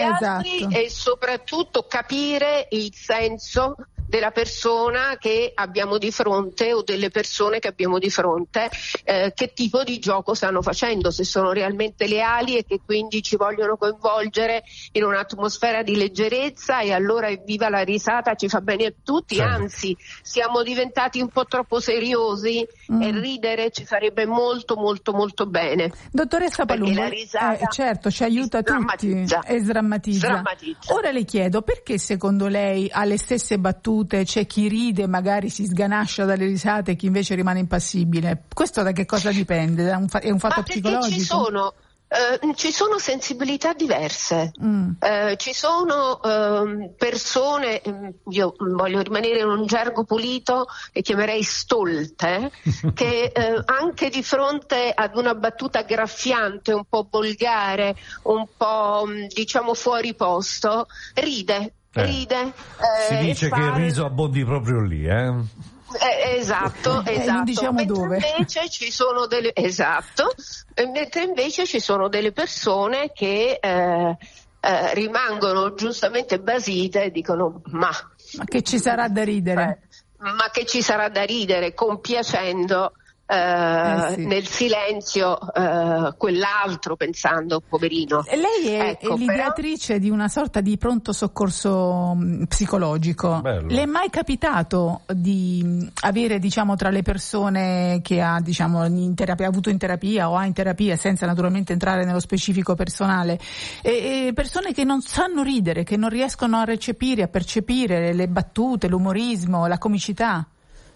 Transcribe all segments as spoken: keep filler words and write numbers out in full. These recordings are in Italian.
altri, esatto. E soprattutto capire il senso della persona che abbiamo di fronte o delle persone che abbiamo di fronte, eh, che tipo di gioco stanno facendo, se sono realmente leali e che quindi ci vogliono coinvolgere in un'atmosfera di leggerezza, e allora evviva la risata, ci fa bene a tutti, certo. Anzi siamo diventati un po' troppo seriosi mm. e ridere ci farebbe molto molto molto bene. Dottoressa Palumbo, la risata eh, certo, ci aiuta tutti e sdrammatizza. sdrammatizza. Ora le chiedo, perché secondo lei alle stesse battute c'è chi ride, magari si sganascia dalle risate, e chi invece rimane impassibile? Questo da che cosa dipende? È un, fa- è un fatto Ma psicologico? Ci sono, eh, ci sono sensibilità diverse, mm. eh, ci sono eh, persone, io voglio rimanere in un gergo pulito e chiamerei stolte, che eh, anche di fronte ad una battuta graffiante, un po' volgare, un po' diciamo fuori posto, ride. Eh. Ride, eh, si dice fa... che il riso abbondi proprio lì, eh? Eh, esatto, eh, esatto. non diciamo mentre dove. invece ci sono delle esatto, mentre invece ci sono delle persone che eh, eh, rimangono giustamente basite e dicono ma ma che ci sarà da ridere? Eh, ma che ci sarà da ridere, compiacendo Eh, eh sì. nel silenzio eh, quell'altro, pensando poverino. Lei è, ecco, è l'ideatrice però... di una sorta di pronto soccorso mh, psicologico. Bello. Le è mai capitato di mh, avere, diciamo, tra le persone che ha, diciamo, in terapia, avuto in terapia o ha in terapia, senza naturalmente entrare nello specifico personale, e, e persone che non sanno ridere, che non riescono a recepire, a percepire le battute, l'umorismo, la comicità?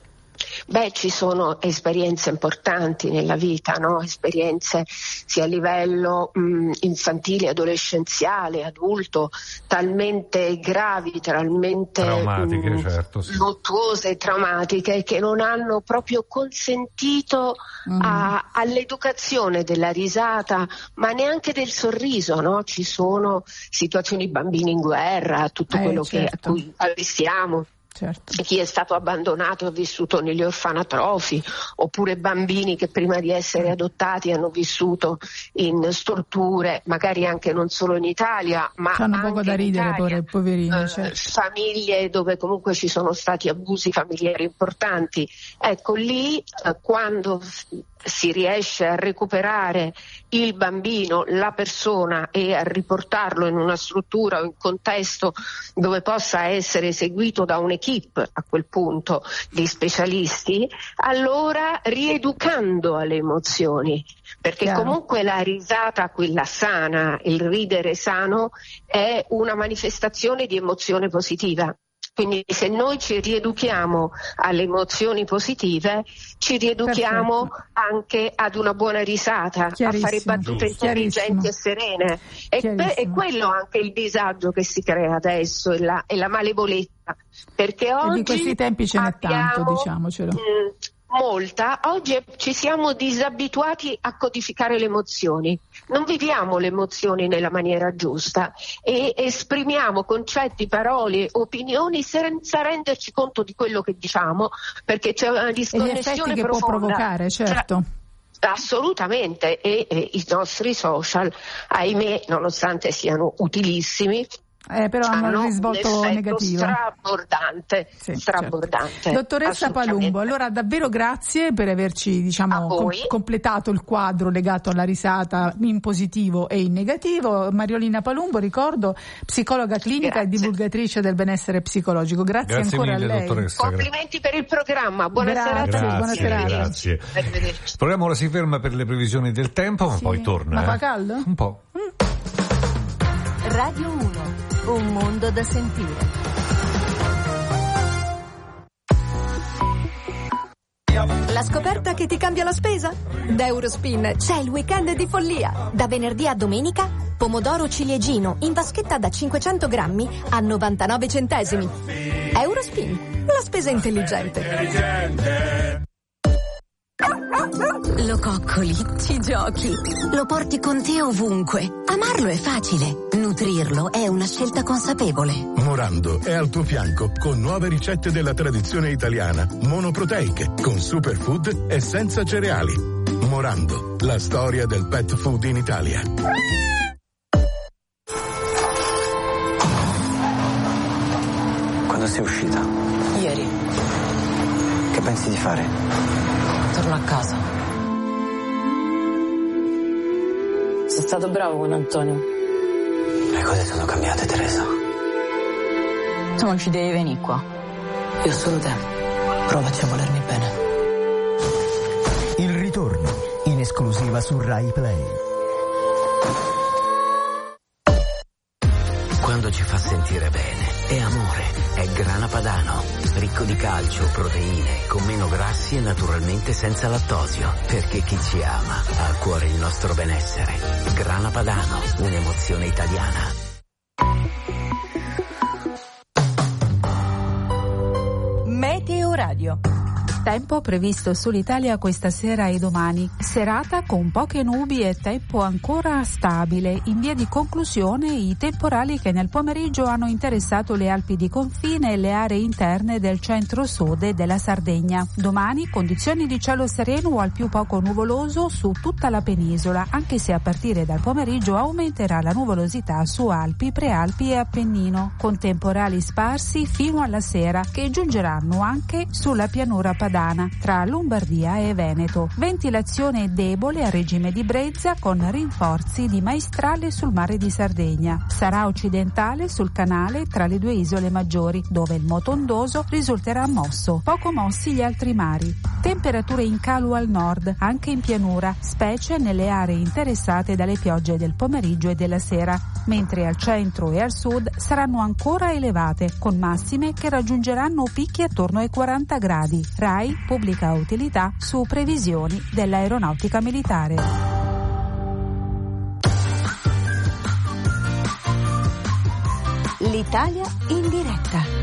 Beh, ci sono esperienze importanti nella vita, no? Esperienze sia a livello mh, infantile, adolescenziale, adulto, talmente gravi, talmente traumatiche, mh, certo, sì. luttuose e traumatiche, che non hanno proprio consentito mm. a, all'educazione della risata, ma neanche del sorriso, no? Ci sono situazioni, bambini in guerra, tutto eh, quello certo. che a cui assistiamo. Certo. Chi è stato abbandonato e ha vissuto negli orfanatrofi, oppure bambini che prima di essere adottati hanno vissuto in strutture, magari anche non solo in Italia, ma fanno anche poco da ridere, Italia, poverini, eh, certo. famiglie dove comunque ci sono stati abusi familiari importanti. Ecco, lì eh, quando si riesce a recuperare il bambino, la persona, e a riportarlo in una struttura o in contesto dove possa essere seguito da un'equipe, a quel punto, di specialisti, allora rieducando alle emozioni, perché Chiaro. Comunque la risata, quella sana, il ridere sano, è una manifestazione di emozione positiva. Quindi se noi ci rieduchiamo alle emozioni positive, ci rieduchiamo Perfetto. Anche ad una buona risata, a fare battute intelligenti e serene. E pe- è quello anche il disagio che si crea adesso, e la, e la malevolezza. Perché oggi e di questi tempi ce n'è abbiamo, tanto, diciamocelo. Mh, molta, oggi ci siamo disabituati a codificare le emozioni, non viviamo le emozioni nella maniera giusta e esprimiamo concetti, parole, opinioni senza renderci conto di quello che diciamo, perché c'è una disconnessione che profonda. Può provocare, certo. Assolutamente, e, e i nostri social, ahimè, nonostante siano utilissimi, Eh, però hanno un risvolto un negativo. Strabordante, sì, strabordante. Certo. Dottoressa Palumbo, allora davvero grazie per averci, diciamo, com- completato il quadro legato alla risata in positivo e in negativo. Mariolina Palumbo, ricordo, psicologa clinica grazie. e divulgatrice del benessere psicologico. Grazie, grazie ancora mille, a lei. Dottoressa. Complimenti per il programma. Buona grazie, serata. Buona grazie, serata. grazie. Il programma ora si ferma per le previsioni del tempo, ma sì. poi torna. Ma eh? fa caldo? Un po'. Mm. Radio uno. Un mondo da sentire. La scoperta che ti cambia la spesa? Da Eurospin c'è il weekend di follia. Da venerdì a domenica, pomodoro ciliegino in vaschetta da cinquecento grammi a novantanove centesimi. Eurospin, la spesa intelligente. Lo coccoli, ci giochi, lo porti con te ovunque. Amarlo è facile, nutrirlo è una scelta consapevole. Morando è al tuo fianco con nuove ricette della tradizione italiana, monoproteiche, con superfood e senza cereali. Morando, la storia del pet food in Italia. quando sei uscita? Ieri. Che pensi di fare? Torno a casa. Sei stato bravo con Antonio. Le cose sono cambiate, Teresa. Tu non ci devi venire qua. Io ho solo te. Provaci a volermi bene. Il ritorno, in esclusiva su Rai Play. Quando ci fa sentire bene, è amore, è Grana Padano. Ricco di calcio, proteine, con meno grassi e naturalmente senza lattosio. Perché chi ci ama ha a cuore il nostro benessere. Grana Padano, un'emozione italiana. Meteo Radio. Tempo previsto sull'Italia questa sera e domani. Serata con poche nubi e tempo ancora stabile. In via di conclusione i temporali che nel pomeriggio hanno interessato le Alpi di confine e le aree interne del centro-sud e della Sardegna. Domani condizioni di cielo sereno o al più poco nuvoloso su tutta la penisola, anche se a partire dal pomeriggio aumenterà la nuvolosità su Alpi, Prealpi e Appennino, con temporali sparsi fino alla sera che giungeranno anche sulla pianura padana tra Lombardia e Veneto. Ventilazione debole a regime di brezza con rinforzi di maestrale sul mare di Sardegna. Sarà occidentale sul canale tra le due isole maggiori, dove il moto ondoso risulterà mosso. Poco mossi gli altri mari. Temperature in calo al nord, anche in pianura, specie nelle aree interessate dalle piogge del pomeriggio e della sera, mentre al centro e al sud saranno ancora elevate, con massime che raggiungeranno picchi attorno ai quaranta gradi. Rai pubblica utilità su previsioni dell'aeronautica militare. L'Italia in diretta.